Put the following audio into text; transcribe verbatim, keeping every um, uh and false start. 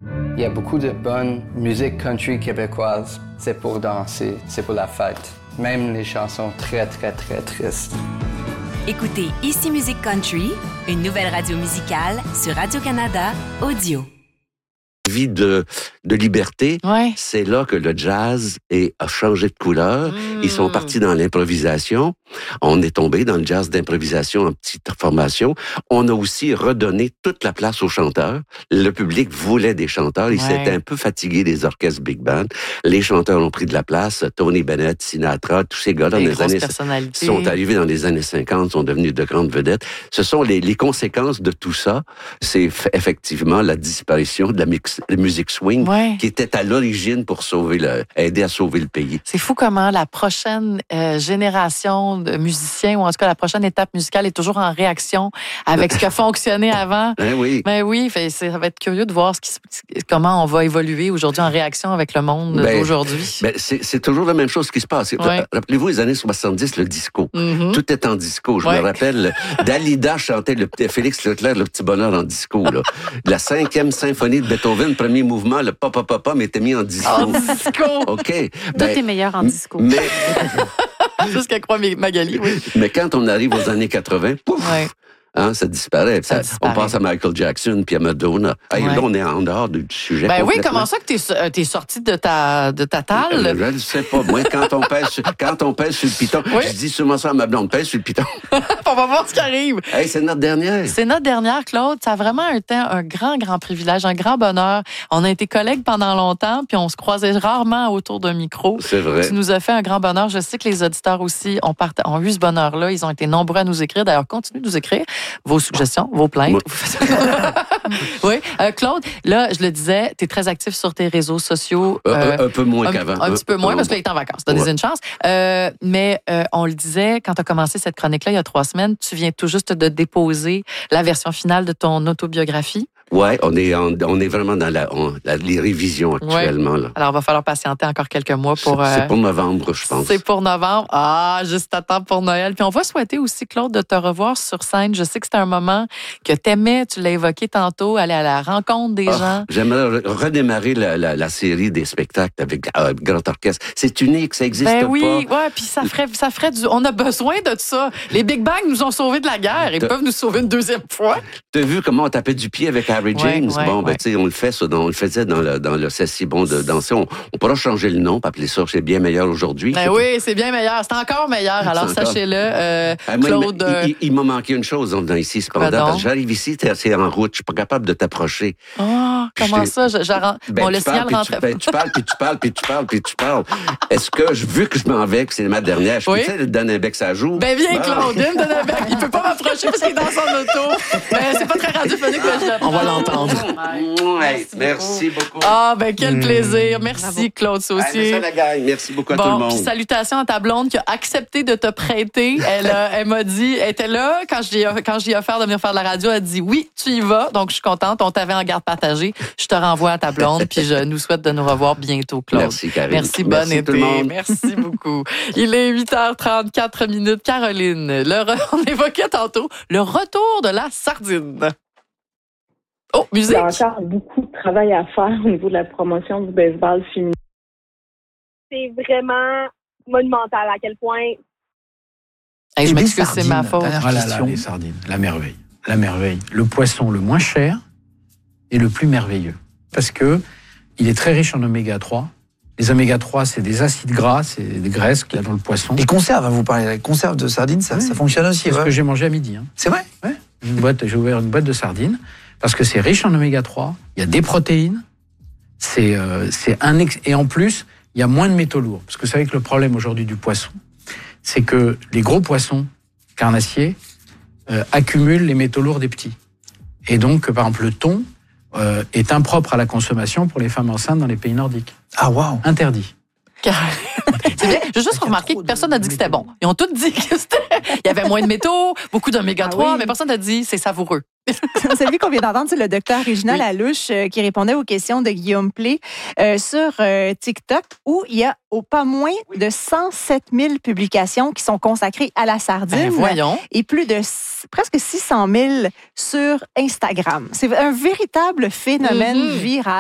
Il y a beaucoup de bonne musique country québécoise. C'est pour danser, c'est pour la fête. Même les chansons très, très, très tristes. Écoutez Ici Musique Country, une nouvelle radio musicale sur Radio-Canada Audio. Vie de, de liberté, ouais. C'est là que le jazz est, a changé de couleur. Mmh. Ils sont partis dans l'improvisation. On est tombé dans le jazz d'improvisation en petite formation. On a aussi redonné toute la place aux chanteurs. Le public voulait des chanteurs. Ils ouais. s'étaient un peu fatigués des orchestres big band. Les chanteurs ont pris de la place. Tony Bennett, Sinatra, tous ces gars-là, les dans les années, sont arrivés dans les années cinquante, sont devenus de grandes vedettes. Ce sont les, les conséquences de tout ça. C'est f- effectivement la disparition de la, mix, la musique swing ouais. qui était à l'origine pour sauver le, aider à sauver le pays. C'est fou comment la prochaine euh, génération de musiciens, ou en tout cas la prochaine étape musicale est toujours en réaction avec ce qui a fonctionné avant. Ben oui. Ben oui, fait, ça va être curieux de voir ce qui, comment on va évoluer aujourd'hui en réaction avec le monde ben, d'aujourd'hui. Ben c'est, c'est toujours la même chose qui se passe. Ouais. Rappelez-vous les années soixante-dix, le disco. Mm-hmm. Tout est en disco. Je ouais. me rappelle, Dalida chantait le, Félix Leclerc, Le Petit Bonheur en disco. Là. La cinquième symphonie de Beethoven, premier mouvement, le papa papa m'était mis en disco. En disco! OK. Ben, tout est meilleur en disco. Mais... C'est ce qu'elle croit Magali, oui. Mais quand on arrive aux années quatre-vingts, pouf! Ouais. Hein, ça disparaît. Ça ça, disparaît. On pense à Michael Jackson puis à Madonna. Hey, ouais. Là, on est en dehors du sujet. Ben oui, comment ça que t'es, t'es sorti de ta, de ta talle? Euh, je ne sais pas. Moi, quand on pèse sur, quand on pèse sur le piton, oui. je dis souvent ça à ma blonde, pèse sur le piton. On va voir ce qui arrive. Hey, c'est notre dernière. C'est notre dernière, Claude. Ça a vraiment été un grand, grand privilège, un grand bonheur. On a été collègues pendant longtemps, puis on se croisait rarement autour d'un micro. C'est vrai. Tu nous as fait un grand bonheur. Je sais que les auditeurs aussi ont, part... ont eu ce bonheur-là. Ils ont été nombreux à nous écrire. D'ailleurs, continuez de nous écrire vos suggestions, vos plaintes. Oui. Euh, Claude, là, je le disais, tu es très actif sur tes réseaux sociaux. Euh, un, un peu moins un, qu'avant. Un, un petit peu moins, parce que là, il est en vacances. Donnez ouais. une chance. Euh, mais euh, on le disait, quand tu as commencé cette chronique-là, il y a trois semaines, tu viens tout juste de déposer la version finale de ton autobiographie. Ouais, on est en, on est vraiment dans la, on, la les révisions actuellement. Ouais. Là. Alors, il va falloir patienter encore quelques mois pour. C'est, c'est pour novembre, je pense. C'est pour novembre. Ah, juste à temps pour Noël. Puis on va souhaiter aussi, Claude, de te revoir sur scène. Je sais que c'était un moment que t'aimais, tu l'as évoqué tantôt, aller à la rencontre des ah, gens. J'aimerais redémarrer la, la, la série des spectacles avec euh, grand orchestre. C'est unique, ça existe ben pas. oui, ouais, puis ça ferait, ça ferait du. On a besoin de ça. Les Big Bang nous ont sauvés de la guerre. Ils T'as... peuvent nous sauver une deuxième fois. T'as vu comment on tapait du pied avec Harry James? Ouais, ouais. Bon, ben, tu sais, on le fait, ça, dans, on le faisait dans le, dans le C'est si bon de danser. On, on pourra changer le nom, appeler ça, c'est bien meilleur aujourd'hui. Ben oui, c'est bien meilleur. C'est encore meilleur. Alors, encore... sachez-le, euh, ah, moi, Claude. Il, il, il m'a manqué une chose en venant ici, cependant. J'arrive ici, t'es assez en route, je suis pas capable de t'approcher. Oh, comment ça? Je, je, ben, bon, le signal rentrait. Ben, tu parles, puis tu parles, puis tu parles, puis tu parles. Est-ce que, vu que je m'en vais, que c'est ma dernière, je peux, oui? tu sais, donner un bec, ça joue? Ben, viens, bon. Claude, viens me donner un bec. Il peut pas m'approcher parce qu'il est dans son auto. Mais c'est pas très radiophonique, que je On va l'entendre. Ouais, merci, merci beaucoup. beaucoup. Ah, ben quel plaisir. Merci, Bravo. Claude Saucier. Allez, ça, la gang. Merci beaucoup à bon, tout le monde. Puis salutations à ta blonde qui a accepté de te prêter. Elle, a, elle m'a dit, elle était là quand je lui ai, quand je lui ai offert de venir faire de la radio. Elle a dit oui, tu y vas. Donc, je suis contente. On t'avait en garde partagée. Je te renvoie à ta blonde. Puis je nous souhaite de nous revoir bientôt, Claude. Merci, Karine. Merci, bonne Merci, été. Tout le monde. Merci beaucoup. Il est huit heures trente-quatre minutes. Caroline, le re... on évoquait tantôt le retour de la sardine. Oh, musique! Il y a encore beaucoup de travail à faire au niveau de la promotion du baseball féminin. C'est vraiment monumental à quel point... Hey, je m'excuse, c'est ma faute. Ah là là, les sardines, la merveille. La merveille. Le poisson le moins cher et le plus merveilleux. Parce que il est très riche en oméga trois. Les oméga trois, c'est des acides gras, c'est des graisses qu'il y a dans le poisson. Les conserves, vous parlez, les conserves de sardines, ça, oui. ça fonctionne aussi. C'est ouais. ce que j'ai mangé à midi. Hein. C'est vrai? Ouais. Une boîte, j'ai ouvert une boîte de sardines parce que c'est riche en oméga trois, il y a des protéines, c'est, euh, c'est un ex... et en plus, il y a moins de métaux lourds. Parce que vous savez que le problème aujourd'hui du poisson, c'est que les gros poissons carnassiers euh, accumulent les métaux lourds des petits. Et donc, par exemple, le thon euh, est impropre à la consommation pour les femmes enceintes dans les pays nordiques. Ah, waouh! Interdit. C'est bien. J'ai juste remarqué que personne n'a dit que c'était bon. Ils ont tous dit que c'était... il y avait moins de métaux, beaucoup d'oméga trois, ah oui. mais personne n'a dit c'est savoureux. Celui qu'on vient d'entendre, c'est le docteur Réginald oui. Lalouche euh, qui répondait aux questions de Guillaume Play euh, sur euh, TikTok, où il y a au pas moins de cent sept mille publications qui sont consacrées à la sardine. Ben voyons. Et plus de presque six cent mille sur Instagram. C'est un véritable phénomène mm-hmm. viral.